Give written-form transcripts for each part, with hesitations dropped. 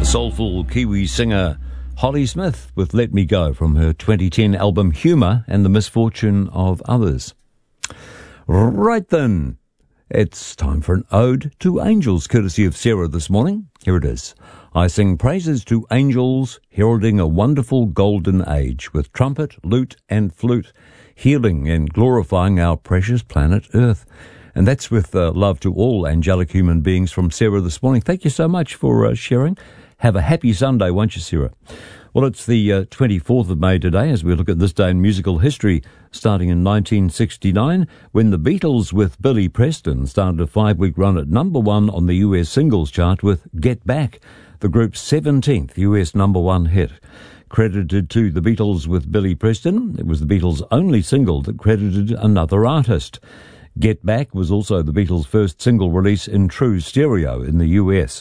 Soulful Kiwi singer Holly Smith with Let Me Go from her 2010 album Humour and the Misfortune of Others. Right then, it's time for an ode to angels, courtesy of Sarah this morning. Here it is. I sing praises to angels, heralding a wonderful golden age, with trumpet, lute and flute, healing and glorifying our precious planet Earth. And that's with love to all angelic human beings from Sarah this morning. Thank you so much for sharing. Have a happy Sunday, won't you, Sarah? Well, it's the 24th of May today as we look at this day in musical history, starting in 1969, when the Beatles with Billy Preston started a 5-week run at number one on the US singles chart with Get Back, the group's 17th US number one hit. Credited to the Beatles with Billy Preston, it was the Beatles' only single that credited another artist. Get Back was also the Beatles' first single release in true stereo in the US.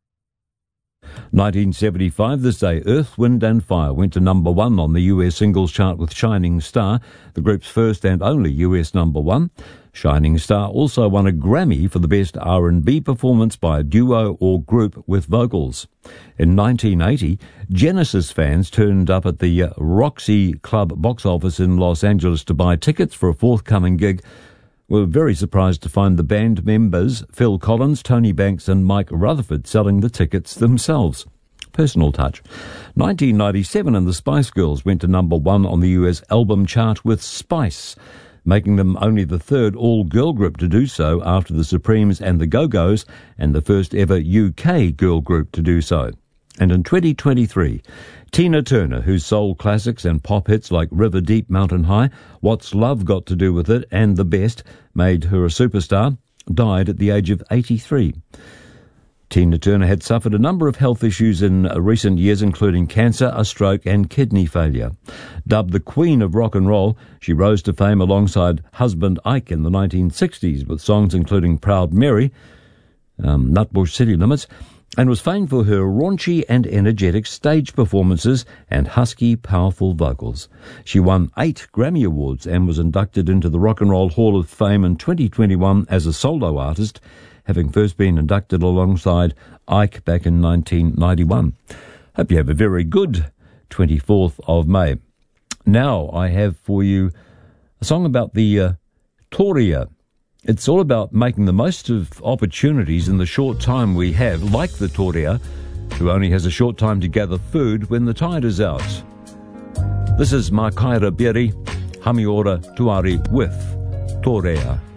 1975, this day, Earth, Wind and Fire went to number one on the US singles chart with Shining Star, the group's first and only US number one. Shining Star also won a Grammy for the best R&B performance by a duo or group with vocals. In 1980, Genesis fans turned up at the Roxy Club box office in Los Angeles to buy tickets for a forthcoming gig. We were very surprised to find the band members Phil Collins, Tony Banks and Mike Rutherford selling the tickets themselves. Personal touch. 1997 and the Spice Girls went to number one on the US album chart with Spice, making them only the third all-girl group to do so after the Supremes and the Go-Go's, and the first ever UK girl group to do so. And in 2023, Tina Turner, whose soul classics and pop hits like River Deep, Mountain High, What's Love Got to Do With It, and The Best made her a superstar, died at the age of 83. Tina Turner had suffered a number of health issues in recent years, including cancer, a stroke and kidney failure. Dubbed the Queen of Rock and Roll, she rose to fame alongside husband Ike in the 1960s with songs including Proud Mary, Nutbush City Limits, and was famed for her raunchy and energetic stage performances and husky, powerful vocals. She won 8 Grammy Awards and was inducted into the Rock and Roll Hall of Fame in 2021 as a solo artist, having first been inducted alongside Ike back in 1991. Hope you have a very good 24th of May. Now I have for you a song about the Torea. It's all about making the most of opportunities in the short time we have, like the Torea, who only has a short time to gather food when the tide is out. This is Makaira Beri, Hamiora Tuari with Torea.